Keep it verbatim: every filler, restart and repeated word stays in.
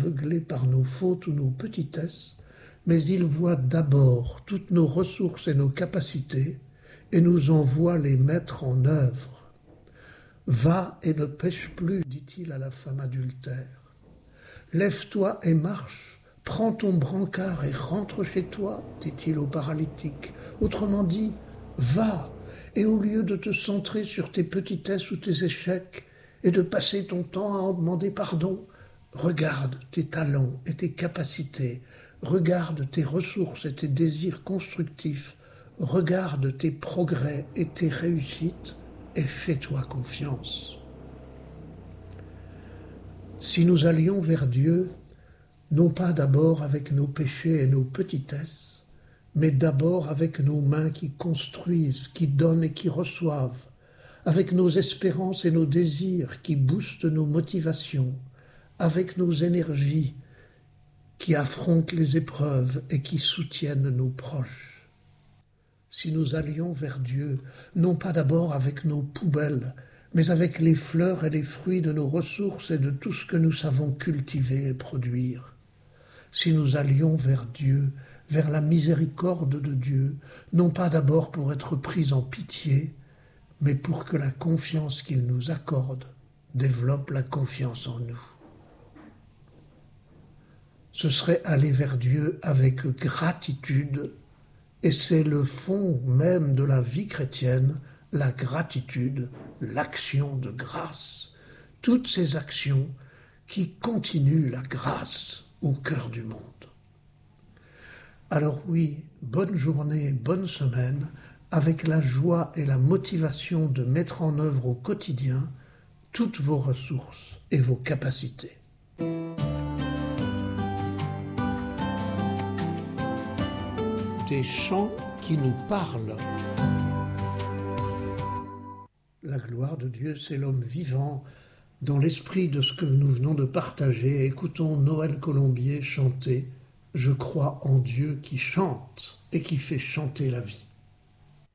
aveuglés par nos fautes ou nos petitesses, mais il voit d'abord toutes nos ressources et nos capacités et nous envoie les mettre en œuvre. « Va et ne pêche plus, dit-il à la femme adultère. Lève-toi et marche, prends ton brancard et rentre chez toi, dit-il au paralytique. Autrement dit, va, et au lieu de te centrer sur tes petitesses ou tes échecs et de passer ton temps à en demander pardon, regarde tes talents et tes capacités, regarde tes ressources et tes désirs constructifs, regarde tes progrès et tes réussites et fais-toi confiance. Si nous allions vers Dieu, non pas d'abord avec nos péchés et nos petitesses, mais d'abord avec nos mains qui construisent, qui donnent et qui reçoivent, avec nos espérances et nos désirs qui boostent nos motivations, avec nos énergies qui affrontent les épreuves et qui soutiennent nos proches. Si nous allions vers Dieu, non pas d'abord avec nos poubelles, mais avec les fleurs et les fruits de nos ressources et de tout ce que nous savons cultiver et produire. Si nous allions vers Dieu, vers la miséricorde de Dieu, non pas d'abord pour être pris en pitié, mais pour que la confiance qu'il nous accorde développe la confiance en nous. Ce serait aller vers Dieu avec gratitude, et c'est le fond même de la vie chrétienne, la gratitude, l'action de grâce, toutes ces actions qui continuent la grâce au cœur du monde. Alors oui, bonne journée, bonne semaine, avec la joie et la motivation de mettre en œuvre au quotidien toutes vos ressources et vos capacités. Des chants qui nous parlent. La gloire de Dieu, c'est l'homme vivant. Dans l'esprit de ce que nous venons de partager, écoutons Noël Colombier chanter « Je crois en Dieu qui chante et qui fait chanter la vie ».